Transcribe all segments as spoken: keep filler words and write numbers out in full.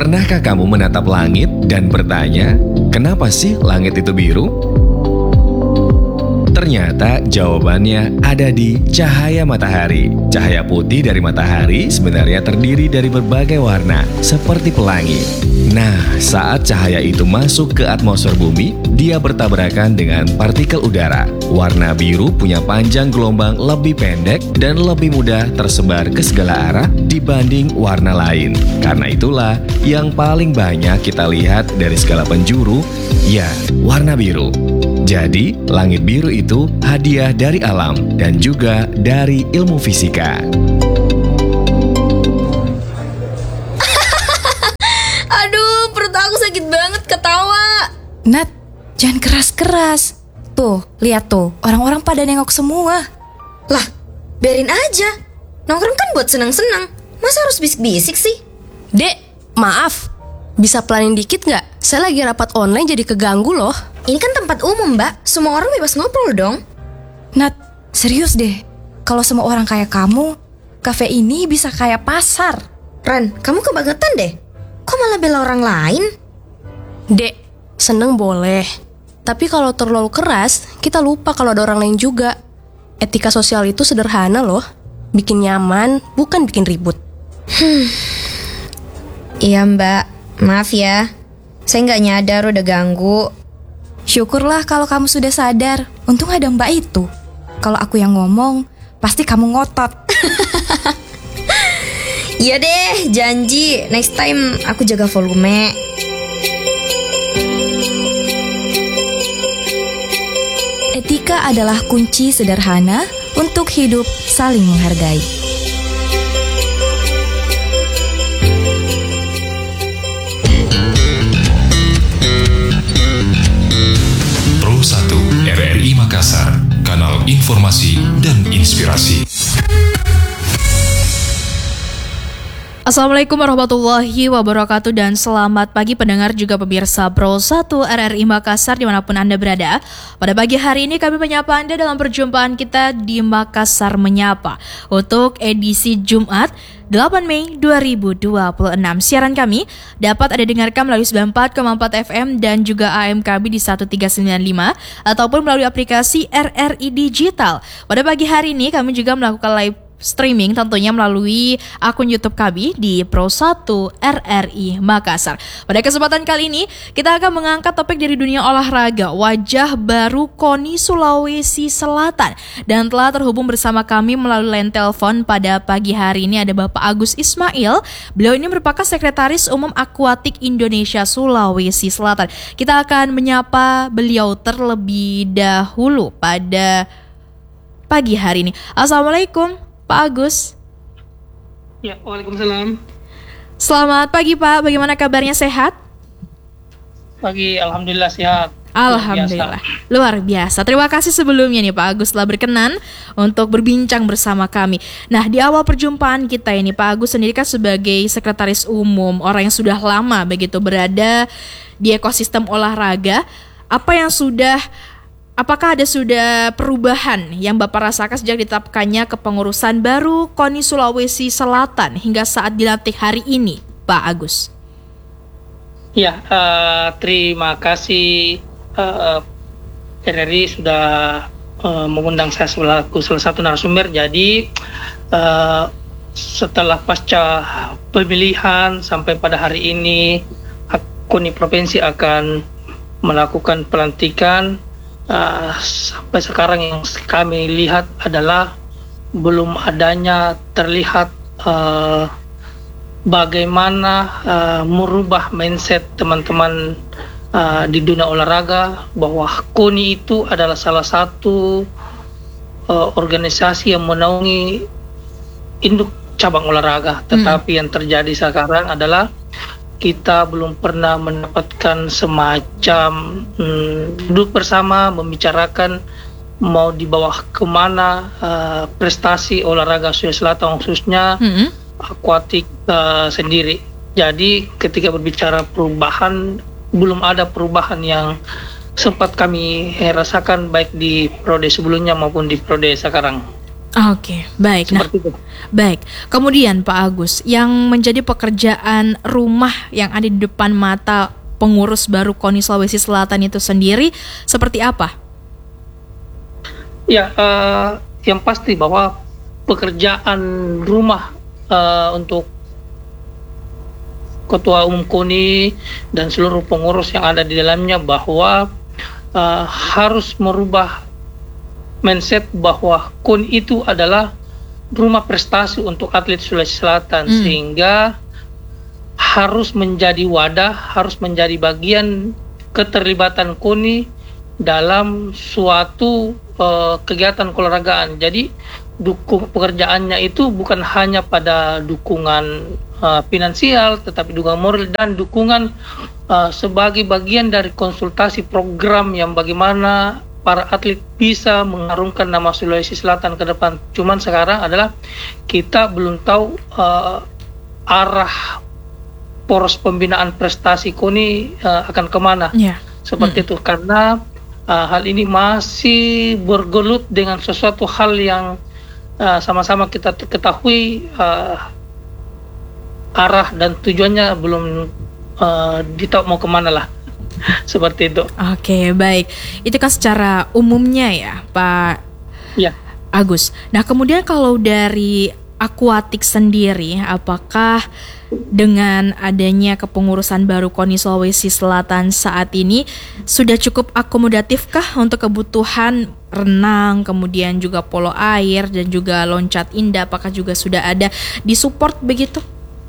Pernahkah kamu menatap langit dan bertanya, kenapa sih langit itu biru? Ternyata jawabannya ada di cahaya matahari. Cahaya putih dari matahari sebenarnya terdiri dari berbagai warna, seperti pelangi. Nah, saat cahaya itu masuk ke atmosfer bumi, dia bertabrakan dengan partikel udara. Warna biru punya panjang gelombang lebih pendek dan lebih mudah tersebar ke segala arah dibanding warna lain. Karena itulah yang paling banyak kita lihat dari segala penjuru, ya, warna biru. Jadi, langit biru itu hadiah dari alam dan juga dari ilmu fisika. Aduh, perut aku sakit banget ketawa. Nat, jangan keras-keras. Tuh, lihat tuh, orang-orang pada nengok semua. Lah, biarin aja. Nongkrong kan buat senang-senang. Masa harus bisik-bisik sih? Dek, maaf. Bisa pelanin dikit nggak? Saya lagi rapat online jadi keganggu loh. Ini kan tempat umum, Mbak. Semua orang bebas ngobrol dong. Nat, serius deh. Kalau semua orang kayak kamu, kafe ini bisa kayak pasar. Ran, kamu kebangetan deh. Kok malah bela orang lain? Dek, seneng boleh. Tapi kalau terlalu keras, kita lupa kalau ada orang lain juga. Etika sosial itu sederhana loh. Bikin nyaman, bukan bikin ribut. Hmm. Iya, Mbak. Maaf ya. Saya nggak nyadar udah ganggu. Syukurlah kalau kamu sudah sadar. Untung ada Mbak itu. Kalau aku yang ngomong, pasti kamu ngotot. Iya deh, janji. Next time aku jaga volume. Etika adalah kunci sederhana untuk hidup saling menghargai. Pro satu R R I Makassar, kanal informasi dan inspirasi. Assalamualaikum warahmatullahi wabarakatuh dan selamat pagi pendengar juga pemirsa Pro satu R R I Makassar dimanapun Anda berada. Pada pagi hari ini kami menyapa Anda dalam perjumpaan kita di Makassar Menyapa untuk edisi Jumat delapan Mei dua ribu dua puluh enam. Siaran kami dapat Anda dengarkan melalui sembilan puluh empat koma empat F M dan juga A M K B di seratus tiga puluh sembilan koma lima ataupun melalui aplikasi R R I Digital. Pada pagi hari ini kami juga melakukan live streaming tentunya melalui akun YouTube kami di Pro satu R R I Makassar. Pada kesempatan kali ini kita akan mengangkat topik dari dunia olahraga, wajah baru KONI Sulawesi Selatan, dan telah terhubung bersama kami melalui line telepon pada pagi hari ini ada Bapak Agus Ismail. Beliau ini merupakan Sekretaris Umum Aquatic Indonesia Sulawesi Selatan. Kita akan menyapa beliau terlebih dahulu pada pagi hari ini. Assalamualaikum Pak Agus. Ya, waalaikumsalam. Selamat pagi Pak, bagaimana kabarnya, sehat? Pagi, alhamdulillah sehat. Alhamdulillah, luar biasa. luar biasa. Terima kasih sebelumnya nih Pak Agus telah berkenan untuk berbincang bersama kami. Nah, di awal perjumpaan kita ini Pak Agus sendiri kan sebagai Sekretaris Umum, orang yang sudah lama begitu berada di ekosistem olahraga. Apa yang sudah Apakah ada sudah perubahan yang Bapak rasakan sejak ditetapkannya kepengurusan baru KONI Sulawesi Selatan hingga saat dilantik hari ini, Pak Agus? Ya, uh, terima kasih uh, R R I sudah uh, mengundang saya selaku salah satu narasumber. Jadi uh, setelah pasca pemilihan sampai pada hari ini, KONI Provinsi akan melakukan pelantikan. Uh, sampai sekarang yang kami lihat adalah belum adanya terlihat uh, bagaimana uh, merubah mindset teman-teman uh, di dunia olahraga bahwa KONI itu adalah salah satu uh, organisasi yang menaungi induk cabang olahraga. Tetapi hmm. yang terjadi sekarang adalah kita belum pernah mendapatkan semacam hmm, duduk bersama membicarakan mau dibawa kemana uh, prestasi olahraga Sulawesi Selatan khususnya mm-hmm. akuatik uh, sendiri. Jadi ketika berbicara perubahan, belum ada perubahan yang sempat kami rasakan baik di Prode sebelumnya maupun di Prode sekarang. Oke, baik. Nah, Seperti itu. baik. Kemudian Pak Agus, yang menjadi pekerjaan rumah yang ada di depan mata pengurus baru KONI Sulawesi Selatan itu sendiri seperti apa? Ya, eh, yang pasti bahwa pekerjaan rumah eh, untuk Ketua Umum KONI dan seluruh pengurus yang ada di dalamnya bahwa eh, harus merubah mindset bahwa KONI itu adalah rumah prestasi untuk atlet Sulawesi Selatan, Hmm. sehingga harus menjadi wadah, harus menjadi bagian keterlibatan KONI dalam suatu uh, kegiatan keolahragaan. Jadi dukung pekerjaannya itu bukan hanya pada dukungan uh, finansial, tetapi dukungan moral dan dukungan uh, sebagai bagian dari konsultasi program yang bagaimana para atlet bisa mengharumkan nama Sulawesi Selatan ke depan. Cuman sekarang adalah kita belum tahu uh, arah poros pembinaan prestasi KONI uh, akan kemana. Ya. Seperti itu, karena uh, hal ini masih bergelut dengan sesuatu hal yang uh, sama-sama kita ketahui uh, arah dan tujuannya belum uh, ditahu mau kemana lah. Seperti itu. Oke, baik. Itu kan secara umumnya ya, Pak Ya. Agus. Nah, kemudian kalau dari akuatik sendiri, apakah dengan adanya kepengurusan baru KONI Sulawesi Selatan saat ini sudah cukup akomodatifkah untuk kebutuhan renang, kemudian juga polo air dan juga loncat indah? Apakah juga sudah ada disupport begitu?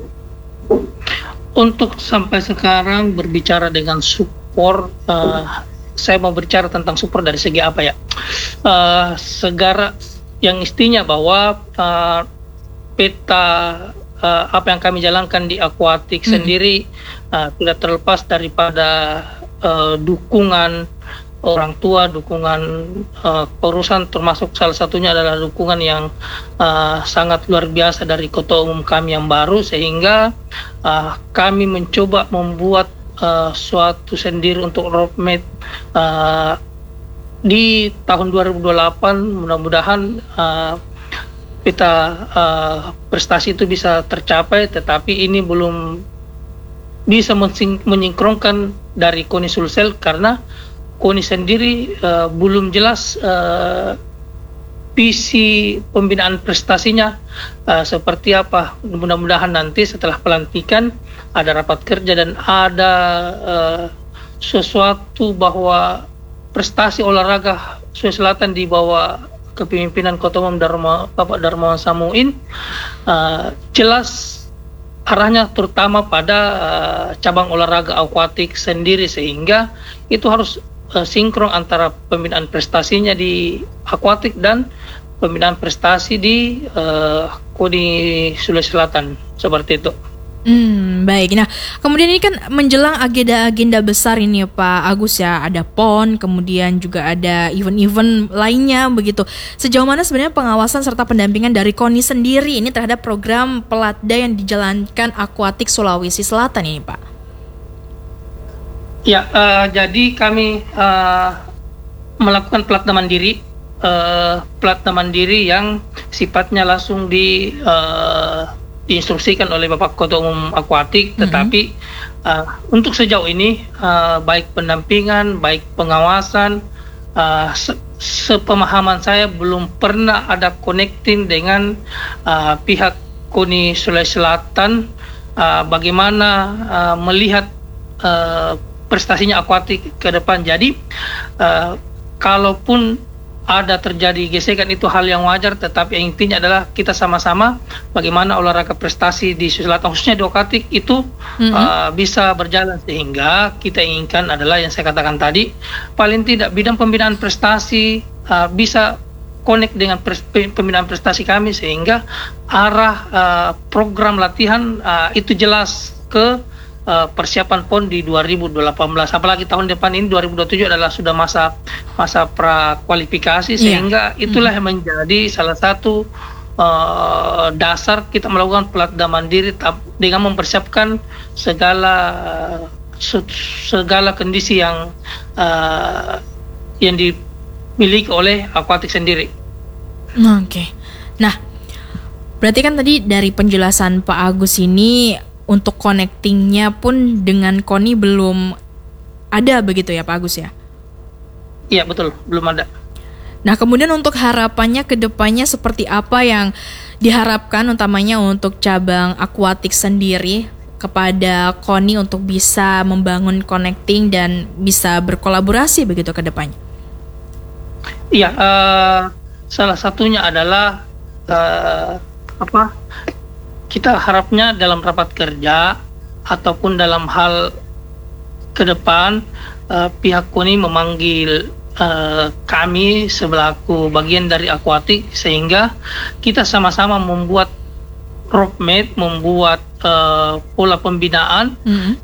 Untuk sampai sekarang berbicara dengan support, uh, saya mau berbicara tentang support dari segi apa ya? Uh, segara yang istinya bahwa uh, peta uh, apa yang kami jalankan di akuatik hmm. sendiri uh, tidak terlepas daripada uh, dukungan orang tua, dukungan uh, perusahaan, termasuk salah satunya adalah dukungan yang uh, sangat luar biasa dari Ketua Umum kami yang baru, sehingga uh, kami mencoba membuat uh, suatu sendiri untuk roadmap uh, di tahun dua ribu dua puluh delapan. Mudah-mudahan uh, peta uh, prestasi itu bisa tercapai, tetapi ini belum bisa mensinkronkan dari KONI Sulsel karena KONI sendiri uh, belum jelas uh, visi pembinaan prestasinya uh, seperti apa. Mudah-mudahan nanti setelah pelantikan ada rapat kerja dan ada uh, sesuatu bahwa prestasi olahraga Sulawesi Selatan di bawah kepemimpinan Ketua Umum Darma, Bapak Darmawan Samuin uh, jelas arahnya terutama pada uh, cabang olahraga akuatik sendiri, sehingga itu harus Uh, sinkron antara pembinaan prestasinya di akuatik dan pembinaan prestasi di uh, KONI Sulawesi Selatan, seperti itu. Hmm, baik. Nah, kemudian ini kan menjelang agenda-agenda besar ini Pak Agus ya, ada P O N, kemudian juga ada event-event lainnya begitu. Sejauh mana sebenarnya pengawasan serta pendampingan dari KONI sendiri ini terhadap program Pelatda yang dijalankan Akuatik Sulawesi Selatan ini Pak? Ya, uh, jadi kami uh, melakukan pelatda mandiri, uh, pelatda mandiri yang sifatnya langsung di uh, diinstruksikan oleh Bapak Ketua Umum Akuatik, mm-hmm. tetapi uh, untuk sejauh ini uh, baik pendampingan, baik pengawasan, uh, se- sepemahaman saya belum pernah ada connecting dengan uh, pihak KONI Sulawesi Selatan uh, bagaimana uh, melihat uh, prestasinya akuatik ke depan. Jadi uh, kalaupun ada terjadi gesekan itu hal yang wajar, tetapi yang intinya adalah kita sama-sama bagaimana olahraga prestasi di Sulawesi Selatan khususnya di akuatik itu mm-hmm. uh, bisa berjalan, sehingga kita inginkan adalah yang saya katakan tadi, paling tidak bidang pembinaan prestasi uh, bisa connect dengan pres- pembinaan prestasi kami, sehingga arah uh, program latihan uh, itu jelas ke Uh, persiapan P O N di dua ribu delapan belas, apalagi tahun depan ini dua ribu dua puluh tujuh adalah sudah masa masa pra kualifikasi, sehingga yeah. itulah yang menjadi salah satu uh, dasar kita melakukan pelatda mandiri dengan mempersiapkan segala segala kondisi yang uh, yang dimiliki oleh akuatik sendiri. Oke. Okay. Nah, berarti kan tadi dari penjelasan Pak Agus ini untuk connectingnya pun dengan KONI belum ada begitu ya Pak Agus ya? Iya betul, belum ada. Nah kemudian untuk harapannya ke depannya seperti apa yang diharapkan utamanya untuk cabang akuatik sendiri kepada KONI untuk bisa membangun connecting dan bisa berkolaborasi begitu ke depannya? Iya, uh, salah satunya adalah uh, apa? Kita harapnya dalam rapat kerja ataupun dalam hal ke depan uh, pihak KONI memanggil Uh, kami sebelaku bagian dari akuatik sehingga kita sama-sama membuat roadmap, membuat uh, pola pembinaan mm-hmm.